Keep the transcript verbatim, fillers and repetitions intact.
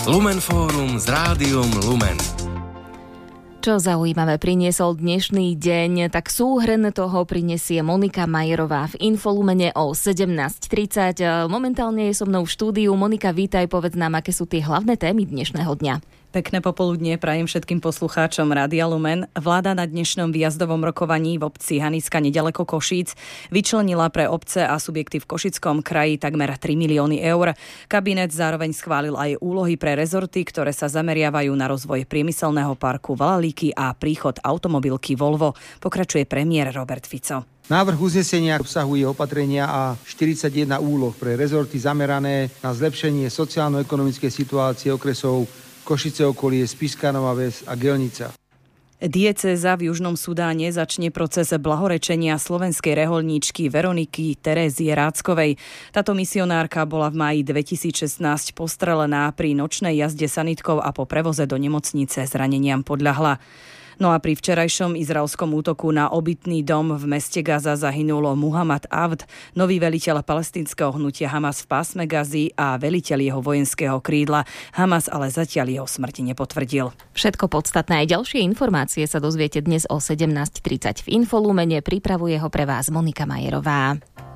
Lumenfórum s Rádiom Lumen. Čo zaujímavé priniesol dnešný deň, tak súhrn toho prinesie Monika Majerová v Infolumene o sedemnásť tridsať. Momentálne je so mnou v štúdiu. Monika, vítaj, povedz nám, aké sú tie hlavné témy dnešného dňa. Pekné popoludnie prajem všetkým poslucháčom Rádia Lumen. Vláda na dnešnom výjazdovom rokovaní v obci Haniska nedaleko Košíc vyčlenila pre obce a subjekty v Košickom kraji takmer tri milióny eur. Kabinet zároveň schválil aj úlohy pre rezorty, ktoré sa zameriavajú na rozvoj priemyselného parku Valalíky a príchod automobilky Volvo. Pokračuje premiér Robert Fico. Návrh uznesenia obsahuje opatrenia a štyridsaťjeden úloh pre rezorty zamerané na zlepšenie sociálno-ekonomickej situácie okresov Košice okolie, Spišská Nová Ves a Gelnica. Diecéza v Južnom Sudáne začne proces blahorečenia slovenskej rehoľníčky Veroniky Terézie Ráckovej. Táto misionárka bola v máji dvetisícšestnásť postrelená pri nočnej jazde sanitkou a po prevoze do nemocnice zraneniam podľahla. No a pri včerajšom izraelskom útoku na obytný dom v meste Gaza zahynulo Muhammad Avd, nový veliteľ palestínskeho hnutia Hamas v pásme Gazy a veliteľ jeho vojenského krídla. Hamas ale zatiaľ jeho smrti nepotvrdil. Všetko podstatné aj ďalšie informácie sa dozviete dnes o sedemnásť tridsať v Infolumene. Pripravuje ho pre vás Monika Majerová.